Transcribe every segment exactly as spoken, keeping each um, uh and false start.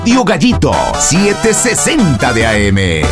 Radio Gallito setecientos sesenta de A M.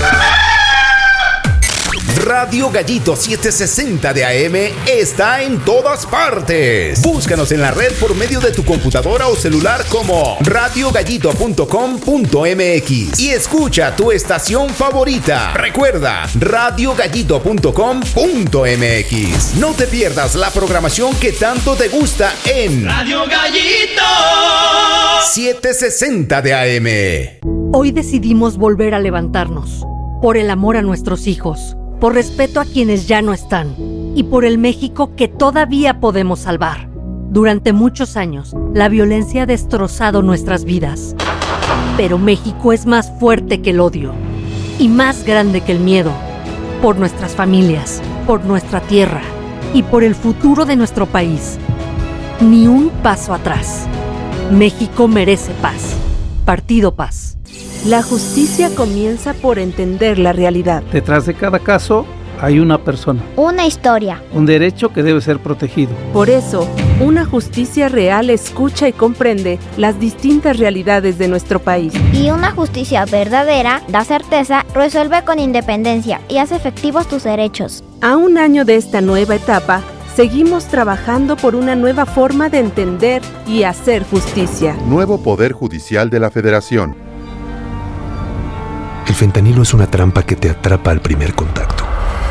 Radio Gallito setecientos sesenta de A M está en todas partes. Búscanos en la red por medio de tu computadora o celular como radio gallito punto com punto m x y escucha tu estación favorita. Recuerda, radio gallito punto com punto m x. No te pierdas la programación que tanto te gusta en Radio Gallito setecientos sesenta de A M. Hoy decidimos volver a levantarnos por el amor a nuestros hijos, por respeto a quienes ya no están y por el México que todavía podemos salvar. Durante muchos años, la violencia ha destrozado nuestras vidas. Pero México es más fuerte que el odio y más grande que el miedo. Por nuestras familias, por nuestra tierra y por el futuro de nuestro país. Ni un paso atrás. México merece paz. Partido Paz. La justicia comienza por entender la realidad. Detrás de cada caso hay una persona. Una historia. Un derecho que debe ser protegido. Por eso, una justicia real escucha y comprende las distintas realidades de nuestro país. Y una justicia verdadera da certeza, resuelve con independencia y hace efectivos tus derechos. A un año de esta nueva etapa, seguimos trabajando por una nueva forma de entender y hacer justicia. Nuevo Poder Judicial de la Federación. El fentanilo es una trampa que te atrapa al primer contacto.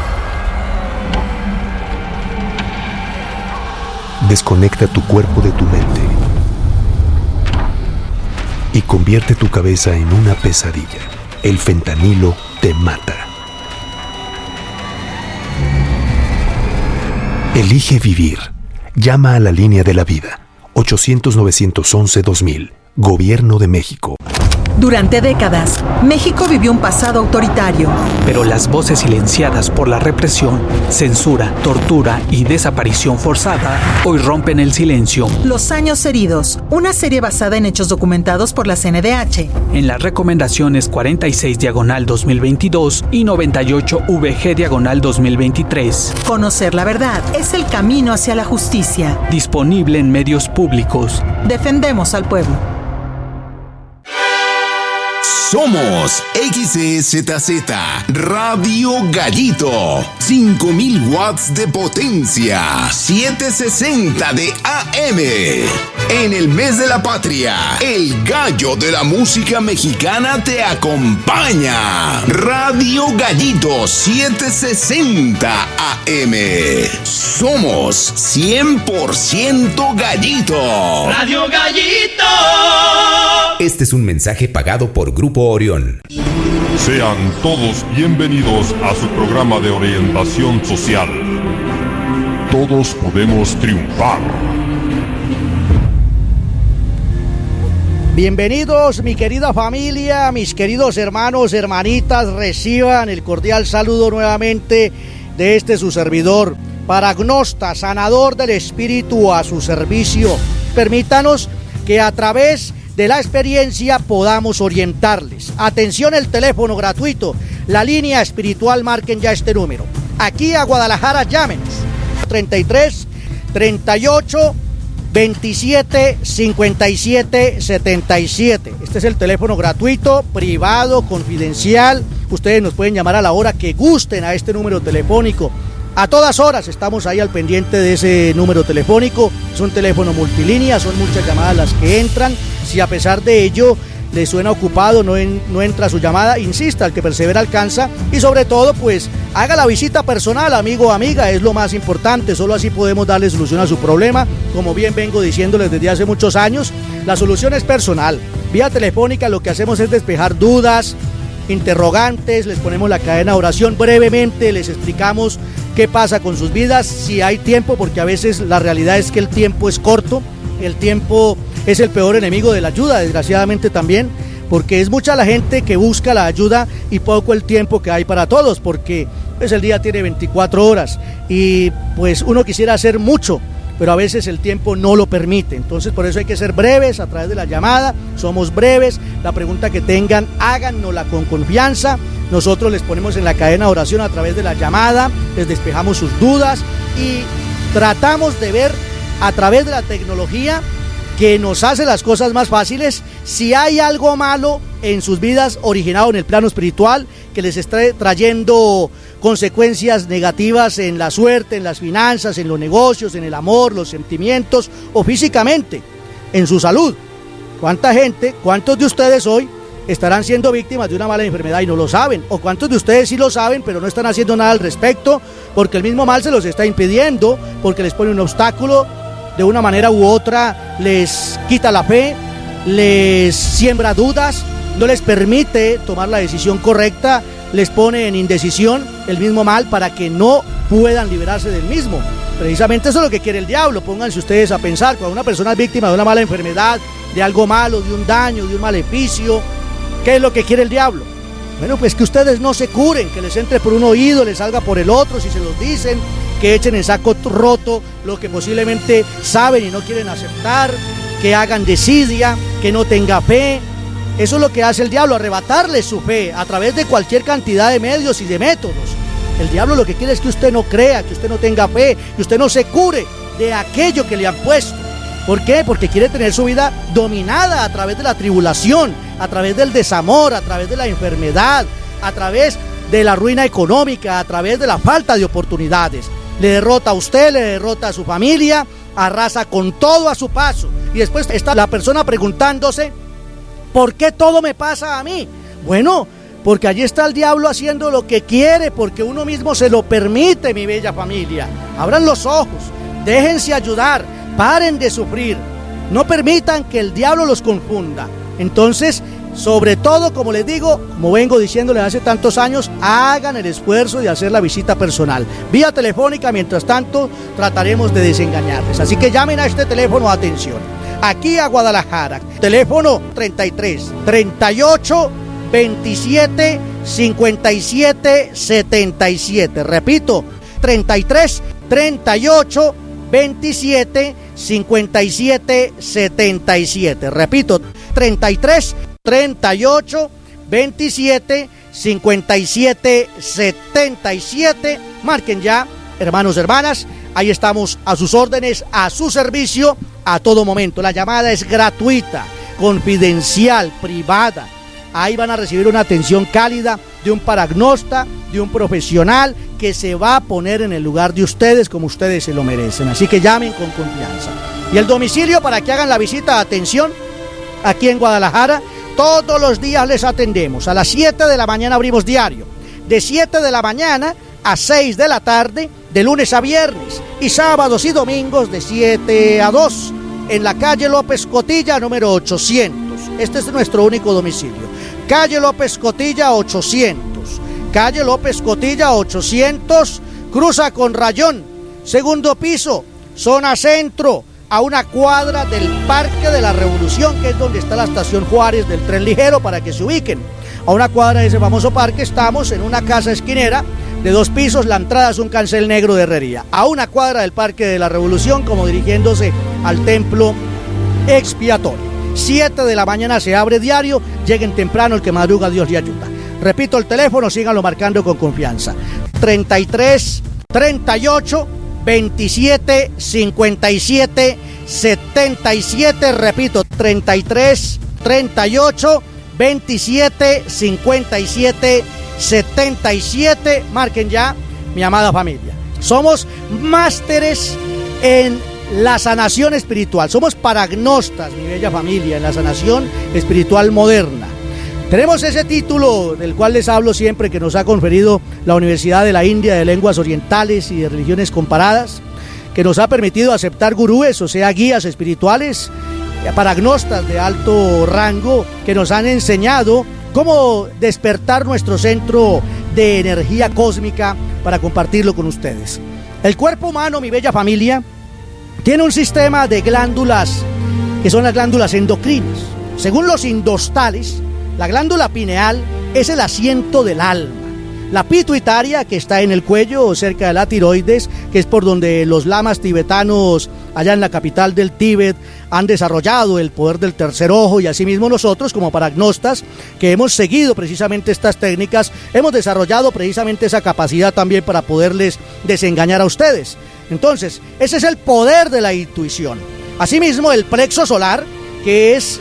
Desconecta tu cuerpo de tu mente y convierte tu cabeza en una pesadilla. El fentanilo te mata. Elige vivir. Llama a la línea de la vida. ochocientos, novecientos once, dos mil. Gobierno de México. Durante décadas, México vivió un pasado autoritario. Pero las voces silenciadas por la represión, censura, tortura y desaparición forzada hoy rompen el silencio. Los años heridos, una serie basada en hechos documentados por la C N D H. En las recomendaciones cuarenta y seis diagonal dos mil veintidós y noventa y ocho V G diagonal dos mil veintitrés. Conocer la verdad es el camino hacia la justicia. Disponible en medios públicos. Defendemos al pueblo. Somos X E Z Z Radio Gallito, cinco mil watts de potencia, setecientos sesenta de A M. En el mes de la patria, el gallo de la música mexicana te acompaña. Radio Gallito setecientos sesenta A M. Somos cien por ciento gallito. Radio Gallito. Este es un mensaje pagado por Grupo Orión. Sean todos bienvenidos a su programa de orientación social. Todos podemos triunfar. Bienvenidos, mi querida familia, mis queridos hermanos, hermanitas, reciban el cordial saludo nuevamente de este su servidor, paragnosta, sanador del espíritu a su servicio. Permítanos que a través de la experiencia podamos orientarles. Atención, el teléfono gratuito, la línea espiritual, marquen ya este número. Aquí a Guadalajara, llámenos. treinta y tres, treinta y ocho, veintisiete, cincuenta y siete, setenta y siete. Este es el teléfono gratuito, privado, confidencial. Ustedes nos pueden llamar a la hora que gusten a este número telefónico. A todas horas estamos ahí al pendiente de ese número telefónico. Es un teléfono multilínea, son muchas llamadas las que entran. Si a pesar de ello le suena ocupado, no, en, no entra su llamada, insista, el que persevera alcanza. Y sobre todo, pues, haga la visita personal, amigo o amiga, es lo más importante. Solo así podemos darle solución a su problema. Como bien vengo diciéndoles desde hace muchos años, la solución es personal. Vía telefónica lo que hacemos es despejar dudas, interrogantes, les ponemos la cadena de oración brevemente, les explicamos qué pasa con sus vidas, si hay tiempo, porque a veces la realidad es que el tiempo es corto, el tiempo es el peor enemigo de la ayuda, desgraciadamente también, porque es mucha la gente que busca la ayuda y poco el tiempo que hay para todos, porque pues el día tiene veinticuatro horas y pues uno quisiera hacer mucho, pero a veces el tiempo no lo permite. Entonces por eso hay que ser breves a través de la llamada, somos breves, la pregunta que tengan háganosla con confianza, nosotros les ponemos en la cadena de oración a través de la llamada, les despejamos sus dudas y tratamos de ver a través de la tecnología que nos hace las cosas más fáciles, si hay algo malo en sus vidas originado en el plano espiritual que les está trayendo consecuencias negativas en la suerte, en las finanzas, en los negocios, en el amor, los sentimientos o físicamente, en su salud. ¿Cuánta gente, cuántos de ustedes hoy estarán siendo víctimas de una mala enfermedad y no lo saben? ¿O cuántos de ustedes sí lo saben pero no están haciendo nada al respecto porque el mismo mal se los está impidiendo, porque les pone un obstáculo, de una manera u otra les quita la fe, les siembra dudas, no les permite tomar la decisión correcta, les pone en indecisión el mismo mal para que no puedan liberarse del mismo? Precisamente eso es lo que quiere el diablo. Pónganse ustedes a pensar, cuando una persona es víctima de una mala enfermedad, de algo malo, de un daño, de un maleficio, ¿qué es lo que quiere el diablo? Bueno, pues que ustedes no se curen, que les entre por un oído, les salga por el otro, si se los dicen, que echen en saco roto lo que posiblemente saben y no quieren aceptar, que hagan desidia, que no tenga fe. Eso es lo que hace el diablo, arrebatarle su fe a través de cualquier cantidad de medios y de métodos. El diablo lo que quiere es que usted no crea, que usted no tenga fe, que usted no se cure de aquello que le han puesto. ¿Por qué? Porque quiere tener su vida dominada a través de la tribulación, a través del desamor, a través de la enfermedad, a través de la ruina económica, a través de la falta de oportunidades. Le derrota a usted, le derrota a su familia, arrasa con todo a su paso. Y después está la persona preguntándose, ¿por qué todo me pasa a mí? Bueno, porque allí está el diablo haciendo lo que quiere, porque uno mismo se lo permite, mi bella familia. Abran los ojos, déjense ayudar, paren de sufrir, no permitan que el diablo los confunda. Entonces, sobre todo, como les digo, como vengo diciéndoles hace tantos años, hagan el esfuerzo de hacer la visita personal. Vía telefónica, mientras tanto, trataremos de desengañarles. Así que llamen a este teléfono, atención, aquí a Guadalajara, teléfono treinta y tres, treinta y ocho, veintisiete, cincuenta y siete, setenta y siete. Repito, treinta y tres, treinta y ocho, veintisiete, cincuenta y siete, setenta y siete. Repito, treinta y tres, treinta y ocho, veintisiete, cincuenta y siete, setenta y siete. Marquen ya, hermanos, hermanas, ahí estamos a sus órdenes, a su servicio, a todo momento. La llamada es gratuita, confidencial, privada. Ahí van a recibir una atención cálida de un paragnosta, de un profesional que se va a poner en el lugar de ustedes como ustedes se lo merecen. Así que llamen con confianza. Y el domicilio para que hagan la visita, atención, aquí en Guadalajara, todos los días les atendemos. A las siete de la mañana abrimos diario. De siete de la mañana a seis de la tarde, de lunes a viernes. Y sábados y domingos de siete a dos. En la calle López Cotilla, número ochocientos. Este es nuestro único domicilio. Calle López Cotilla ochocientos. Calle López Cotilla ochocientos. Cruza con Rayón. Segundo piso, zona centro. A una cuadra del Parque de la Revolución, que es donde está la estación Juárez del tren ligero, para que se ubiquen. A una cuadra de ese famoso parque estamos en una casa esquinera de dos pisos, la entrada es un cancel negro de herrería. A una cuadra del Parque de la Revolución, como dirigiéndose al templo expiatorio. siete de la mañana se abre diario, lleguen temprano, el que madruga Dios le ayuda. Repito el teléfono, síganlo marcando con confianza. treinta y tres, treinta y ocho, veintisiete, cincuenta y siete, setenta y siete. Repito, treinta y tres, treinta y ocho, veintisiete, cincuenta y siete, setenta y siete. Marquen ya, mi amada familia. Somos másteres en la sanación espiritual. Somos paragnostas, mi bella familia, en la sanación espiritual moderna. Tenemos ese título del cual les hablo siempre, que nos ha conferido la Universidad de la India de Lenguas Orientales y de Religiones Comparadas, que nos ha permitido aceptar gurúes, o sea, guías espirituales, paragnostas de alto rango, que nos han enseñado cómo despertar nuestro centro de energía cósmica para compartirlo con ustedes. El cuerpo humano, mi bella familia, tiene un sistema de glándulas que son las glándulas endocrinas. Según los indostales, la glándula pineal es el asiento del alma. La pituitaria, que está en el cuello, cerca de la tiroides, que es por donde los lamas tibetanos, allá en la capital del Tíbet, han desarrollado el poder del tercer ojo, y asimismo nosotros, como paragnostas, que hemos seguido precisamente estas técnicas, hemos desarrollado precisamente esa capacidad también para poderles desengañar a ustedes. Entonces, ese es el poder de la intuición. Asimismo, el plexo solar, que es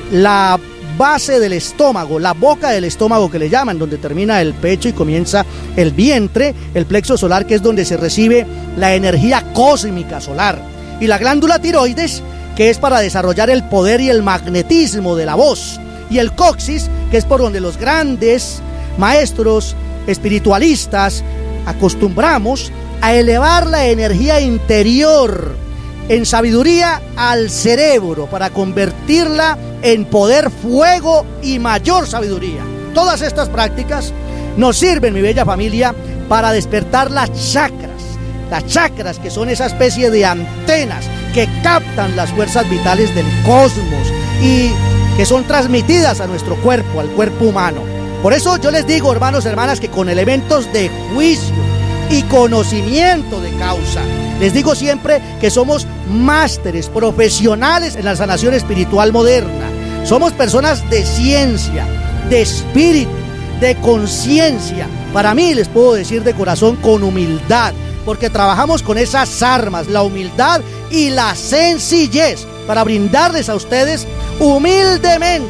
la base del estómago, la boca del estómago que le llaman, donde termina el pecho y comienza el vientre, el plexo solar, que es donde se recibe la energía cósmica solar, y la glándula tiroides, que es para desarrollar el poder y el magnetismo de la voz, y el coxis, que es por donde los grandes maestros espiritualistas acostumbramos a elevar la energía interior en sabiduría al cerebro para convertirla en poder, fuego y mayor sabiduría. Todas estas prácticas nos sirven, mi bella familia, para despertar las chakras, las chakras que son esa especie de antenas que captan las fuerzas vitales del cosmos y que son transmitidas a nuestro cuerpo, al cuerpo humano. Por eso yo les digo, hermanos, hermanas, que con elementos de juicio y conocimiento de causa, les digo siempre que somos másteres profesionales en la sanación espiritual moderna. Somos personas de ciencia, de espíritu, de conciencia. Para mí, les puedo decir de corazón, con humildad, porque trabajamos con esas armas, la humildad y la sencillez, para brindarles a ustedes humildemente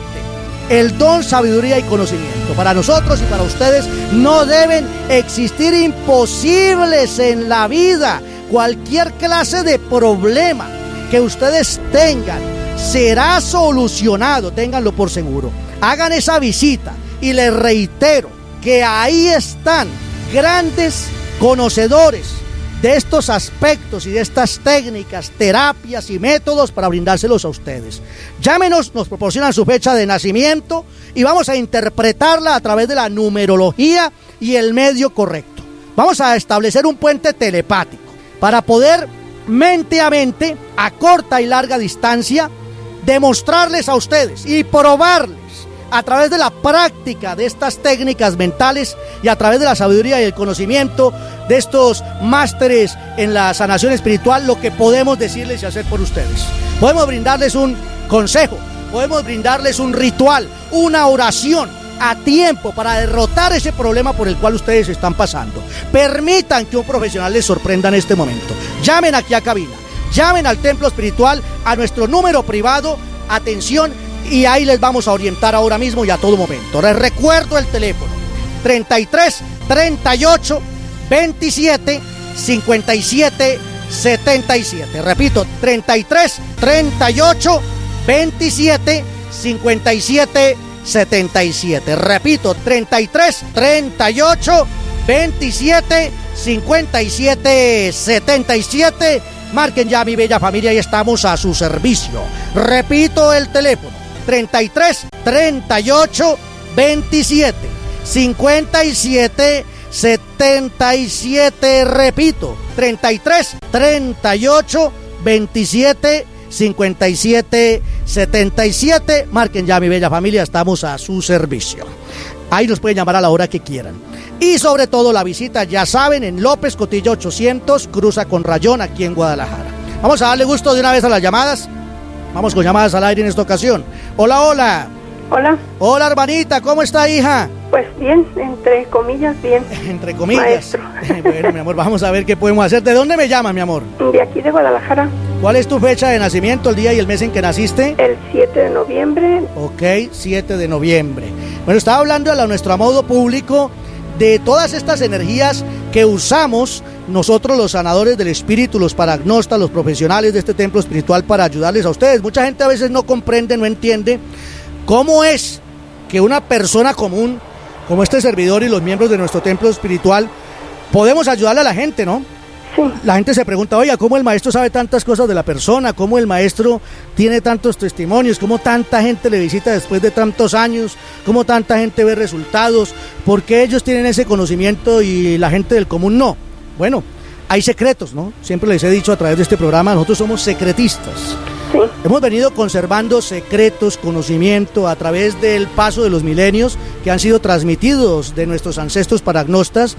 el don, sabiduría y conocimiento. Para nosotros y para ustedes no deben existir imposibles en la vida. Cualquier clase de problema que ustedes tengan será solucionado, ténganlo por seguro. Hagan esa visita y les reitero que ahí están grandes conocedores de estos aspectos y de estas técnicas, terapias y métodos para brindárselos a ustedes. Llámenos, nos proporcionan su fecha de nacimiento y vamos a interpretarla a través de la numerología y el medio correcto. Vamos a establecer un puente telepático para poder mente a mente, a corta y larga distancia, demostrarles a ustedes y probarles a través de la práctica de estas técnicas mentales y a través de la sabiduría y el conocimiento de estos másteres en la sanación espiritual lo que podemos decirles y hacer por ustedes. Podemos brindarles un consejo, podemos brindarles un ritual, una oración a tiempo para derrotar ese problema por el cual ustedes están pasando. Permitan que un profesional les sorprenda en este momento. Llamen aquí a cabina, llamen al templo espiritual, a nuestro número privado, atención, y ahí les vamos a orientar ahora mismo y a todo momento. Les recuerdo el teléfono: treinta y tres, treinta y ocho, veintisiete, cincuenta y siete, setenta y siete. Repito, treinta y tres, treinta y ocho, veintisiete, cincuenta y siete, setenta y siete. Repito, treinta y tres, treinta y ocho, veintisiete, cincuenta y siete, setenta y siete. Marquen ya, mi bella familia, y estamos a su servicio. Repito el teléfono: treinta y tres, treinta y ocho, veintisiete, cincuenta y siete, setenta y siete. Repito, treinta y tres, treinta y ocho, veintisiete, cincuenta y siete, setenta y siete. Marquen ya, mi bella familia, estamos a su servicio. Ahí nos pueden llamar a la hora que quieran. Y sobre todo la visita, ya saben, en López Cotilla ochocientos, cruza con Rayón, aquí en Guadalajara. Vamos a darle gusto de una vez a las llamadas. Vamos con llamadas al aire en esta ocasión. Hola, hola. Hola. Hola, hermanita, ¿cómo está, hija? Pues bien, entre comillas, bien. Entre comillas. Maestro. Bueno, mi amor, vamos a ver qué podemos hacer. ¿De dónde me llamas, mi amor? De aquí de Guadalajara. ¿Cuál es tu fecha de nacimiento, el día y el mes en que naciste? El siete de noviembre. Ok, siete de noviembre. Bueno, estaba hablando a nuestro amado público de todas estas energías que usamos nosotros, los sanadores del espíritu, los paragnostas, los profesionales de este templo espiritual, para ayudarles a ustedes. Mucha gente a veces no comprende, no entiende cómo es que una persona común, como este servidor y los miembros de nuestro templo espiritual, podemos ayudarle a la gente, ¿no? Sí. La gente se pregunta, oiga, ¿cómo el maestro sabe tantas cosas de la persona? ¿Cómo el maestro tiene tantos testimonios? ¿Cómo tanta gente le visita después de tantos años? ¿Cómo tanta gente ve resultados? ¿Por qué ellos tienen ese conocimiento y la gente del común no? Bueno, hay secretos, ¿no? Siempre les he dicho a través de este programa, nosotros somos secretistas. Sí. Hemos venido conservando secretos, conocimiento a través del paso de los milenios que han sido transmitidos de nuestros ancestros paragnostas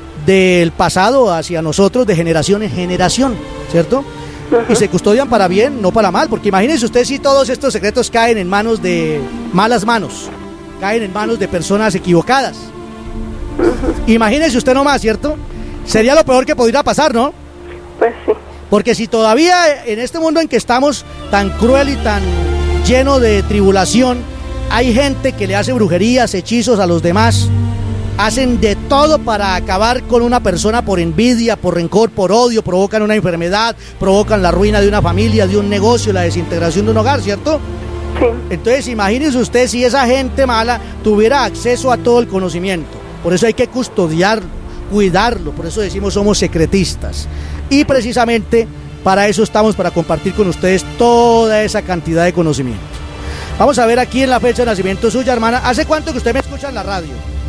del pasado hacia nosotros, de generación en generación, ¿cierto? Uh-huh. Y se custodian para bien, no para mal, porque imagínense usted si todos estos secretos caen en manos de malas manos, caen en manos de personas equivocadas. Uh-huh. Imagínense usted nomás, ¿cierto? Sería lo peor que podría pasar, ¿no? Pues sí. Porque si todavía en este mundo en que estamos tan cruel y tan lleno de tribulación, hay gente que le hace brujerías, hechizos a los demás. Hacen de todo para acabar con una persona por envidia, por rencor, por odio, provocan una enfermedad, provocan la ruina de una familia, de un negocio, la desintegración de un hogar, ¿cierto? Sí. Entonces imagínese usted si esa gente mala tuviera acceso a todo el conocimiento. Por eso hay que custodiarlo, cuidarlo, por eso decimos somos secretistas. Y precisamente para eso estamos, para compartir con ustedes toda esa cantidad de conocimiento. Vamos a ver aquí en la fecha de nacimiento suya, hermana. ¿Hace cuánto que usted me escucha en la radio?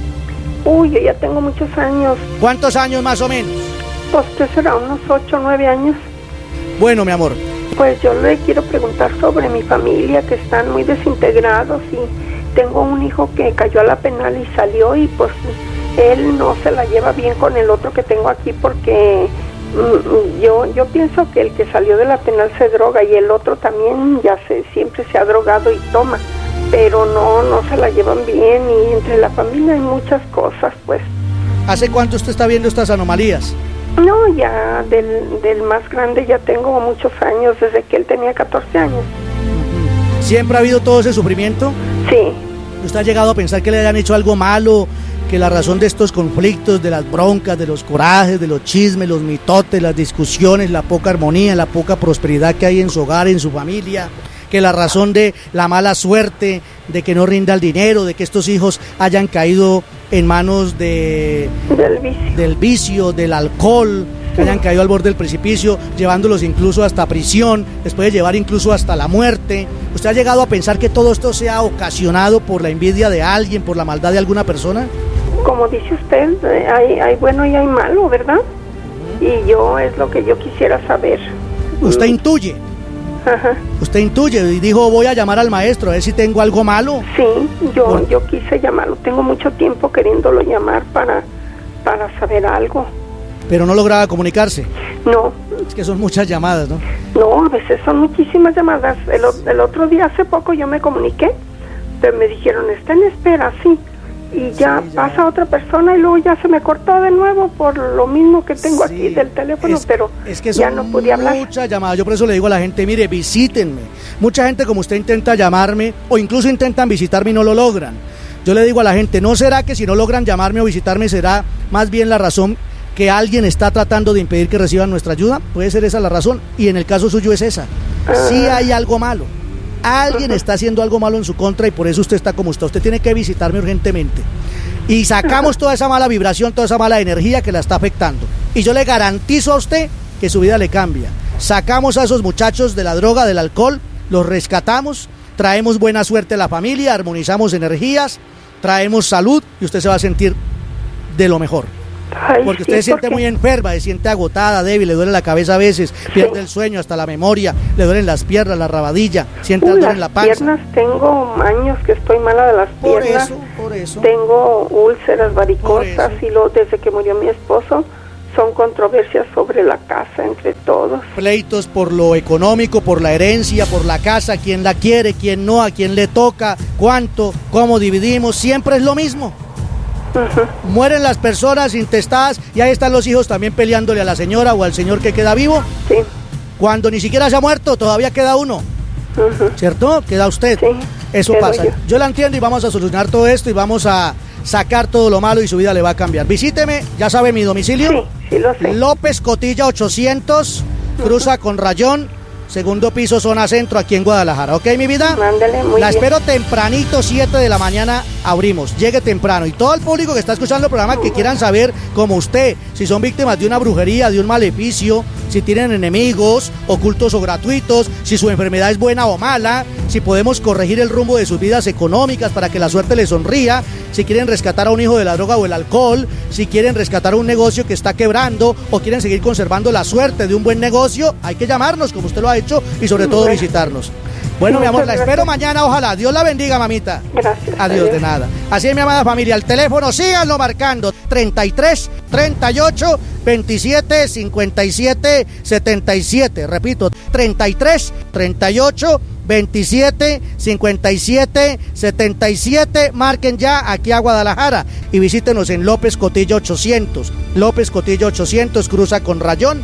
Uy, yo ya tengo muchos años. ¿Cuántos años más o menos? Pues que será unos ocho o nueve años. Bueno, mi amor. Pues yo le quiero preguntar sobre mi familia, que están muy desintegrados, y tengo un hijo que cayó a la penal y salió, y pues él no se la lleva bien con el otro que tengo aquí, porque mm, yo yo pienso que el que salió de la penal se droga, y el otro también ya se siempre se ha drogado y toma, pero no no se la llevan bien, y entre la familia hay muchas cosas, pues. ¿Hace cuánto usted está viendo estas anomalías? No, ya del, del más grande ya tengo muchos años, desde que él tenía catorce años. ¿Siempre ha habido todo ese sufrimiento? Sí. ¿Usted ha llegado a pensar que le hayan hecho algo malo, que la razón de estos conflictos, de las broncas, de los corajes, de los chismes, los mitotes, las discusiones, la poca armonía, la poca prosperidad que hay en su hogar, en su familia, que la razón de la mala suerte, de que no rinda el dinero, de que estos hijos hayan caído en manos de del vicio, del vicio, del alcohol, que hayan caído al borde del precipicio, llevándolos incluso hasta prisión, les puede llevar incluso hasta la muerte? ¿Usted ha llegado a pensar que todo esto sea ocasionado por la envidia de alguien, por la maldad de alguna persona? Como dice usted, hay, hay bueno y hay malo, ¿verdad? Y yo es lo que yo quisiera saber. ¿Usted intuye? Ajá. Usted intuye y dijo, voy a llamar al maestro a ver si tengo algo malo. Sí, yo bueno. yo quise llamarlo, tengo mucho tiempo queriéndolo llamar para, para saber algo. Pero no lograba comunicarse. No. Es que son muchas llamadas, ¿no? No, a veces son muchísimas llamadas. El, el otro día, hace poco, yo me comuniqué, pero me dijeron, está en espera, sí. Y ya, sí, ya pasa otra persona y luego ya se me cortó de nuevo por lo mismo que tengo sí, aquí del teléfono, es, pero es que ya no pude hablar. Muchas llamadas, yo por eso le digo a la gente, mire, visítenme. Mucha gente como usted intenta llamarme o incluso intentan visitarme y no lo logran. Yo le digo a la gente, ¿no será que si no logran llamarme o visitarme será más bien la razón que alguien está tratando de impedir que reciban nuestra ayuda? Puede ser esa la razón, y en el caso suyo es esa. Sí hay algo malo. Alguien está haciendo algo malo en su contra y por eso usted está como está. Usted tiene que visitarme urgentemente. Y sacamos toda esa mala vibración, toda esa mala energía que la está afectando. Y yo le garantizo a usted que su vida le cambia. Sacamos a esos muchachos de la droga, del alcohol, los rescatamos, traemos buena suerte a la familia, armonizamos energías, traemos salud y usted se va a sentir de lo mejor. Ay, porque usted sí, se siente porque... muy enferma, se siente agotada, débil, le duele la cabeza a veces, pierde sí. el sueño, hasta la memoria, le duelen las piernas, la rabadilla, siente dolor en la panza. Las piernas, tengo años que estoy mala de las por piernas, eso, por eso. Tengo úlceras varicosas y luego desde que murió mi esposo son controversias sobre la casa entre todos. Pleitos por lo económico, por la herencia, por la casa, quién la quiere, quién no, a quién le toca, cuánto, cómo dividimos, siempre es lo mismo. Uh-huh. Mueren las personas intestadas y ahí están los hijos también peleándole a la señora o al señor que queda vivo. Sí. Cuando ni siquiera se ha muerto, todavía queda uno. Uh-huh. ¿Cierto? Queda usted. Sí. Eso pasa. Yo. yo la entiendo y vamos a solucionar todo esto y vamos a sacar todo lo malo y su vida le va a cambiar. Visíteme, ya sabe mi domicilio. Sí, sí lo sé. López Cotilla ochocientos, cruza uh-huh. con Rayón, segundo piso, zona centro, aquí en Guadalajara. ¿Ok, mi vida? Mándale, muy La bien. espero tempranito, siete de la mañana, abrimos. Llegue temprano. Y todo el público que está escuchando el programa, que quieran saber, como usted, si son víctimas de una brujería, de un maleficio, si tienen enemigos, ocultos o gratuitos, si su enfermedad es buena o mala, si podemos corregir el rumbo de sus vidas económicas para que la suerte les sonría, si quieren rescatar a un hijo de la droga o el alcohol, si quieren rescatar un negocio que está quebrando o quieren seguir conservando la suerte de un buen negocio, hay que llamarnos como usted lo ha hecho y sobre todo visitarnos. Bueno, mi amor, la espero mañana, ojalá. Dios la bendiga, mamita. Gracias. Adiós, adiós. De nada. Así es, mi amada familia. El teléfono, síganlo marcando. treinta y tres, treinta y ocho, veintisiete, cincuenta y siete, setenta y siete. Repito, treinta y tres, treinta y ocho, veintisiete, cincuenta y siete, setenta y siete. Marquen ya aquí a Guadalajara y visítenos en López Cotilla ochocientos. López Cotilla ochocientos, cruza con Rayón.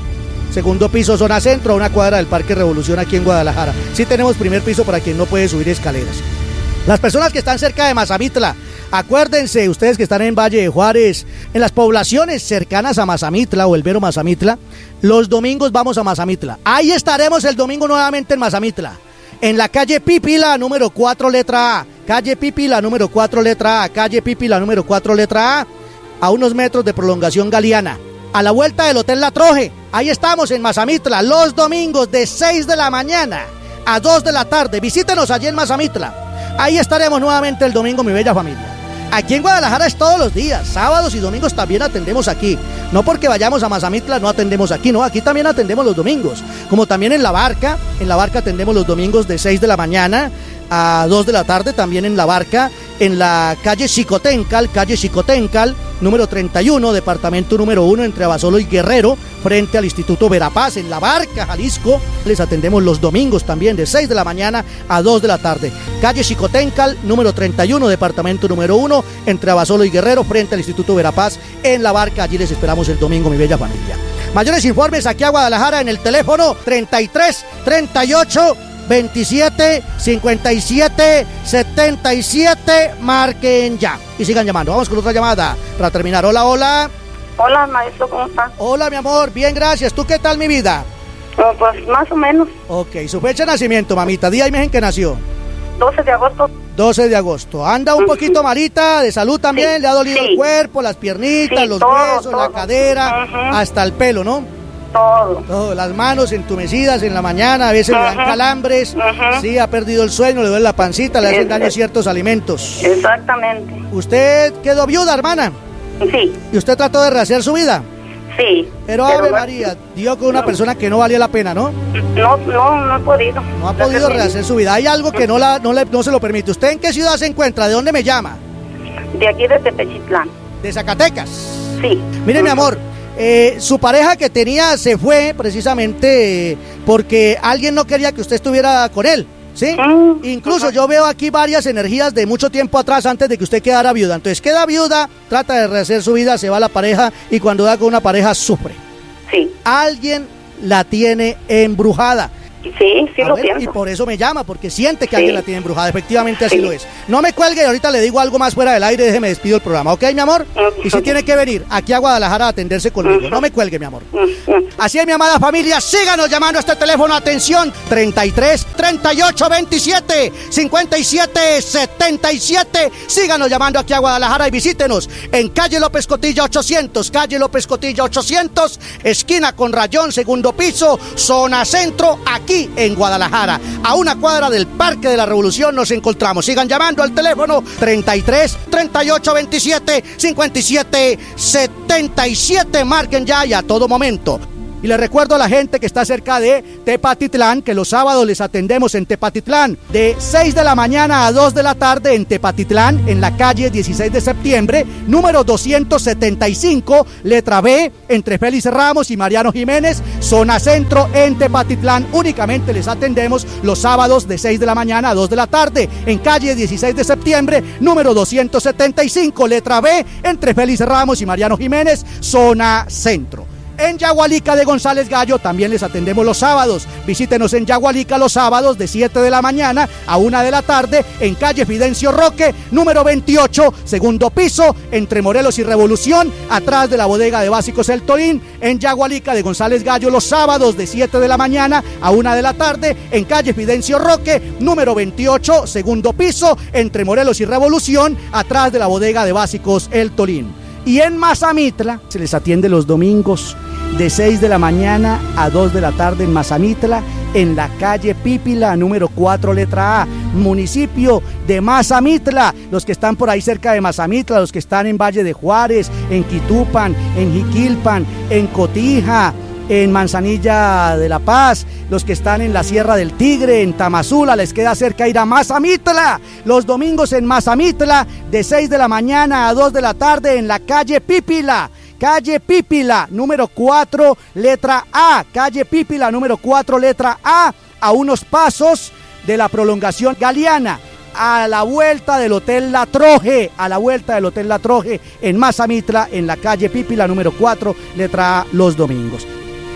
segundo piso, zona centro, a una cuadra del Parque Revolución aquí en Guadalajara. Sí tenemos primer piso para quien no puede subir escaleras. Las personas que están cerca de Mazamitla, acuérdense, ustedes que están en Valle de Juárez, en las poblaciones cercanas a Mazamitla o el Vero Mazamitla, los domingos vamos a Mazamitla. Ahí estaremos el domingo nuevamente en Mazamitla, en la calle Pípila, número cuatro, letra A. Calle Pípila, número cuatro, letra A. Calle Pípila, número cuatro, letra A. A unos metros de prolongación Galeana. A la vuelta del Hotel La Troje. Ahí estamos en Mazamitla, los domingos de seis de la mañana a dos de la tarde. Visítenos allí en Mazamitla. Ahí estaremos nuevamente el domingo, mi bella familia. Aquí en Guadalajara es todos los días, sábados y domingos también atendemos aquí. No porque vayamos a Mazamitla no atendemos aquí, no, aquí también atendemos los domingos. Como también en La Barca, en La Barca atendemos los domingos de seis de la mañana a dos de la tarde, también en La Barca, en la calle Xicoténcal, calle Xicoténcal, número treinta y uno, departamento número uno, entre Abasolo y Guerrero, frente al Instituto Verapaz, en La Barca, Jalisco. Les atendemos los domingos también de seis de la mañana a dos de la tarde. Calle Xicoténcal, número treinta y uno, departamento número uno, entre Abasolo y Guerrero, frente al Instituto Verapaz, en La Barca. Allí les esperamos el domingo, mi bella familia. Mayores informes aquí a Guadalajara en el teléfono treinta y tres, treinta y ocho, veintisiete, cincuenta y siete, setenta y siete. Marquen ya y sigan llamando. Vamos con otra llamada para terminar. Hola, hola. Hola, maestro, ¿cómo está? Hola, mi amor, bien, gracias. ¿Tú qué tal, mi vida? Oh, pues más o menos. Ok, su fecha de nacimiento, mamita, día y mes en que nació. doce de agosto. doce de agosto. Anda un poquito malita, de salud también, sí, le ha dolido sí. el cuerpo, las piernitas, sí, los todo, huesos, todo. la cadera, uh-huh. hasta el pelo, ¿no? Todo. Todo. Las manos entumecidas en la mañana, a veces uh-huh. le dan calambres, uh-huh. sí, ha perdido el sueño, le duele la pancita, le hacen es, daño es. ciertos alimentos. Exactamente. ¿Usted quedó viuda, hermana? Sí. ¿Y usted trató de rehacer su vida? Sí. Pero, Ave pero María, dio con una no. persona que no valía la pena, ¿no? No, no, no he podido. No ha podido rehacer su vida. Hay algo que no, la, no, le, no se lo permite. ¿Usted en qué ciudad se encuentra? ¿De dónde me llama? De aquí, de Tepechitlán. ¿De Zacatecas? Sí. Mire, uh-huh. mi amor, eh, su pareja que tenía se fue precisamente porque alguien no quería que usted estuviera con él, ¿sí? Uh-huh. Incluso uh-huh. yo veo aquí varias energías de mucho tiempo atrás antes de que usted quedara viuda. Entonces queda viuda, trata de rehacer su vida, se va a la pareja y cuando da con una pareja sufre. Sí. Alguien la tiene embrujada. Sí, sí a lo ver, pienso. Y por eso me llama, porque siente que sí. alguien la tiene embrujada. Efectivamente así sí. lo es. No me cuelgue y ahorita le digo algo más fuera del aire, déjeme despido el programa, ¿ok, mi amor? Uh-huh. Y si tiene que venir aquí a Guadalajara a atenderse conmigo, uh-huh. no me cuelgue, mi amor. Uh-huh. Así es, mi amada familia, síganos llamando a este teléfono, atención, treinta y tres, treinta y ocho, veintisiete, cincuenta y siete, setenta y siete. Síganos llamando aquí a Guadalajara y visítenos en calle López Cotilla ochocientos, calle López Cotilla ochocientos, esquina con Rayón, segundo piso, zona centro, aquí en Guadalajara, a una cuadra del Parque de la Revolución nos encontramos. Sigan llamando al teléfono treinta y tres, treinta y ocho, veintisiete, cincuenta y siete, setenta y siete. Marquen ya y a todo momento. Y les recuerdo a la gente que está cerca de Tepatitlán que los sábados les atendemos en Tepatitlán de seis de la mañana a dos de la tarde en Tepatitlán, en la calle dieciséis de septiembre, número doscientos setenta y cinco, letra B, entre Félix Ramos y Mariano Jiménez, zona centro en Tepatitlán. Únicamente les atendemos los sábados de seis de la mañana a dos de la tarde en calle dieciséis de septiembre, número doscientos setenta y cinco, letra B, entre Félix Ramos y Mariano Jiménez, zona centro. En Yagualica de González Gallo también les atendemos los sábados. Visítenos en Yagualica los sábados de siete de la mañana a una de la tarde en calle Fidencio Roque, número veintiocho, segundo piso, entre Morelos y Revolución, atrás de la bodega de Básicos El Torín. En Yagualica de González Gallo los sábados de siete de la mañana a una de la tarde en calle Fidencio Roque, número veintiocho, segundo piso, entre Morelos y Revolución, atrás de la bodega de Básicos El Torín. Y en Mazamitla se les atiende los domingos de seis de la mañana a dos de la tarde en Mazamitla, en la calle Pípila, número cuatro, letra A, municipio de Mazamitla. Los que están por ahí cerca de Mazamitla, los que están en Valle de Juárez, en Quitupan, en Jiquilpan, en Cotija, en Manzanilla de la Paz, los que están en la Sierra del Tigre, en Tamazula, les queda cerca ir a Mazamitla. Los domingos en Mazamitla, de seis de la mañana a dos de la tarde en la calle Pípila. Calle Pípila, número cuatro, letra A. Calle Pípila, número cuatro, letra A, a unos pasos de la prolongación Galeana, a la vuelta del Hotel La Troje, a la vuelta del Hotel La Troje, en Mazamitla, en la calle Pípila, número cuatro, letra A, los domingos.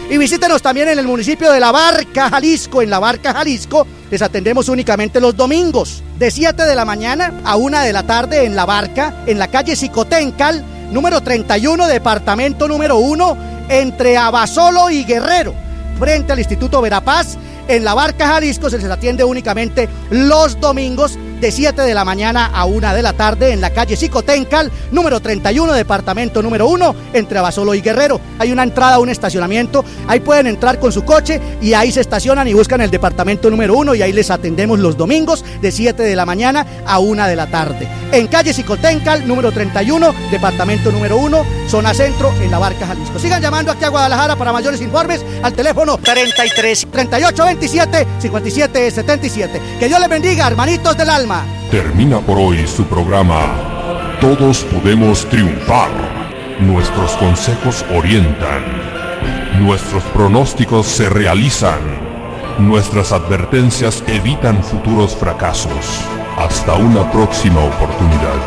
Y visítenos también en el municipio de La Barca, Jalisco. En La Barca, Jalisco, les atendemos únicamente los domingos, de siete de la mañana a una de la tarde en La Barca, en la calle Xicoténcal, número treinta y uno, departamento número uno, entre Abasolo y Guerrero, frente al Instituto Verapaz. En La Barca, Jalisco, se les atiende únicamente los domingos de siete de la mañana a una de la tarde en la calle Xicoténcal, número treinta y uno, departamento número uno, entre Abasolo y Guerrero. Hay una entrada, un estacionamiento, ahí pueden entrar con su coche y ahí se estacionan y buscan el departamento número uno y ahí les atendemos los domingos de siete de la mañana a una de la tarde. En calle Xicoténcal, número treinta y uno, departamento número uno, zona centro, en La Barca, Jalisco. Sigan llamando aquí a Guadalajara para mayores informes al teléfono treinta y tres, treinta y ocho, veintisiete, cincuenta y siete, setenta y siete. Que Dios les bendiga, hermanitos del alma. Termina por hoy su programa Todos Podemos Triunfar. Nuestros consejos orientan. Nuestros pronósticos se realizan. Nuestras advertencias evitan futuros fracasos. Hasta una próxima oportunidad.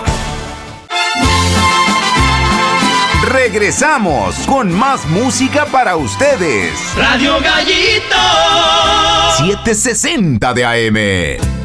Regresamos con más música para ustedes. Radio Gallito setecientos sesenta de A M.